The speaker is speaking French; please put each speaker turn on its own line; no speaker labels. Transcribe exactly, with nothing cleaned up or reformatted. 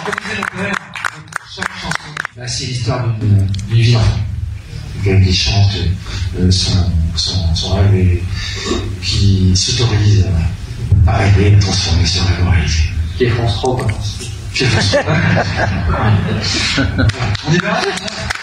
disait le père, chaque chanson, bah, c'est l'histoire d'une vie d'enfant. Quelqu'un qui chante euh, son, son, son rêve et qui s'autorise à, à rêver, à transformer ce rêve en réalité.
Qui est France trois, quoi.
Qui est France trois. On est bien là,